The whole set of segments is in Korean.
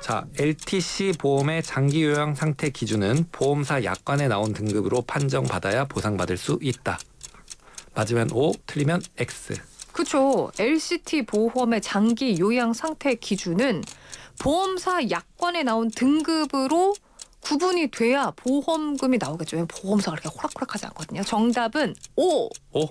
자, LTC 보험의 장기 요양 상태 기준은 보험사 약관에 나온 등급으로 판정받아야 보상받을 수 있다. 맞으면 O, 틀리면 X. 그렇죠. LCT 보험의 장기 요양 상태 기준은 보험사 약관에 나온 등급으로 구분이 돼야 보험금이 나오겠죠. 왜냐면 보험사가 그렇게 호락호락하지 않거든요. 정답은 O. O?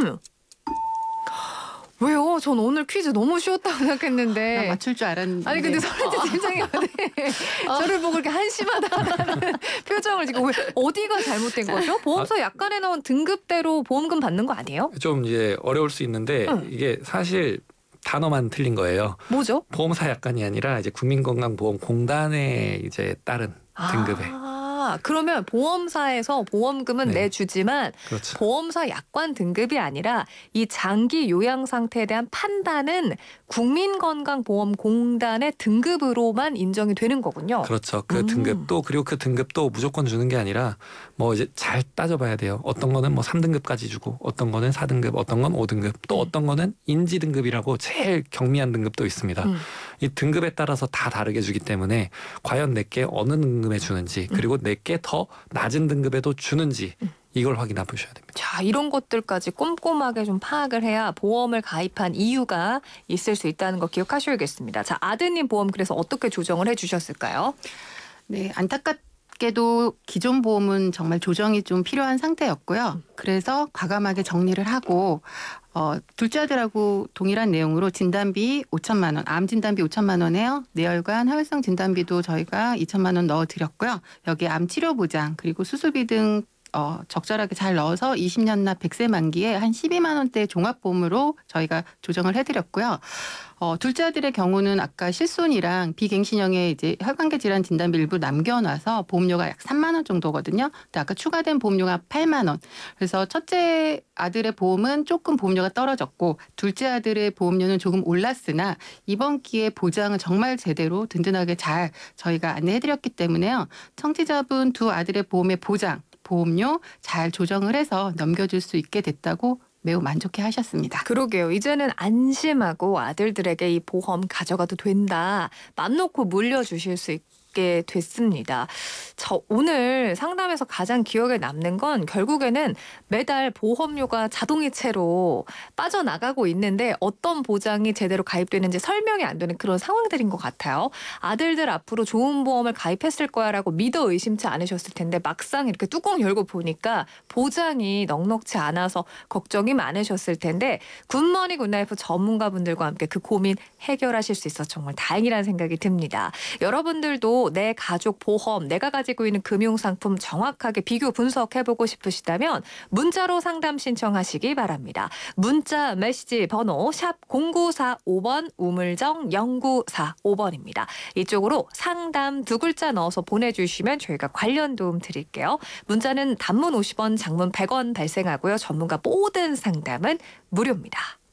왜요? 전 오늘 퀴즈 너무 쉬웠다고 생각했는데. 나 맞출 줄 알았는데. 아니 근데 설아지 팀장이 저를 보고 이렇게 한심하다는 표정을 지금 왜 어디가 잘못된 거죠? 보험사 약관에 나온 등급대로 보험금 받는 거 아니에요? 좀 이제 어려울 수 있는데 이게 사실 단어만 틀린 거예요. 뭐죠? 보험사 약관이 아니라 이제 국민건강보험공단에 이제 따른 등급에. 그러면 보험사에서 보험금은 네. 내주지만 그렇죠. 보험사 약관 등급이 아니라 이 장기 요양 상태에 대한 판단은 국민건강보험공단의 등급으로만 인정이 되는 거군요. 그렇죠. 그 등급도 그리고 그 등급도 무조건 주는 게 아니라 뭐 이제 잘 따져봐야 돼요. 어떤 거는 뭐 3등급까지 주고 어떤 거는 4등급, 어떤 건 5등급, 또 어떤 거는 인지 등급이라고 제일 경미한 등급도 있습니다. 이 등급에 따라서 다 다르게 주기 때문에 과연 내게 어느 등급에 주는지 그리고 내게 더 낮은 등급에도 주는지 이걸 확인해 보셔야 됩니다. 자, 이런 것들까지 꼼꼼하게 좀 파악을 해야 보험을 가입한 이유가 있을 수 있다는 거 기억하셔야겠습니다. 자, 아드님 보험 그래서 어떻게 조정을 해주셨을까요? 네, 안타깝게도 기존 보험은 정말 조정이 좀 필요한 상태였고요. 그래서 과감하게 정리를 하고 둘째 아들하고 동일한 내용으로 진단비 5천만 원, 암 진단비 5천만 원에요. 뇌혈관 하회성 진단비도 저희가 2천만 원 넣어드렸고요. 여기에 암 치료 보장 그리고 수술비 등 적절하게 잘 넣어서 20년 납 100세 만기에 한 12만 원대 종합보험으로 저희가 조정을 해드렸고요. 둘째 아들의 경우는 아까 실손이랑 비갱신형의 이제 혈관계 질환 진단비 일부 남겨놔서 보험료가 약 3만 원 정도거든요. 근데 아까 추가된 보험료가 8만 원. 그래서 첫째 아들의 보험은 조금 보험료가 떨어졌고 둘째 아들의 보험료는 조금 올랐으나 이번 기회에 보장은 정말 제대로 든든하게 잘 저희가 안내해드렸기 때문에요. 청취자분 두 아들의 보험의 보장, 보험료 잘 조정을 해서 넘겨줄 수 있게 됐다고 매우 만족해 하셨습니다. 그러게요. 이제는 안심하고 아들들에게 이 보험 가져가도 된다. 맘 놓고 물려주실 수 있게 됐습니다. 저 오늘 상담에서 가장 기억에 남는 건 결국에는 매달 보험료가 자동이체로 빠져나가고 있는데 어떤 보장이 제대로 가입되는지 설명이 안 되는 그런 상황들인 것 같아요. 아들들 앞으로 좋은 보험을 가입했을 거야라고 믿어 의심치 않으셨을 텐데 막상 이렇게 뚜껑 열고 보니까 보장이 넉넉지 않아서 걱정이 많으셨을 텐데 굿머니 굿라이프 전문가분들과 함께 그 고민 해결하실 수 있어서 정말 다행이라는 생각이 듭니다. 여러분들도 내 가족 보험, 내가 가지고 있는 금융상품 정확하게 비교 분석해보고 싶으시다면 문자로 상담 신청하시기 바랍니다. 문자 메시지 번호 샵 0945번 우물정 0945번입니다. 이쪽으로 상담 두 글자 넣어서 보내주시면 저희가 관련 도움 드릴게요. 문자는 단문 50원, 장문 100원 발생하고요. 전문가 모든 상담은 무료입니다.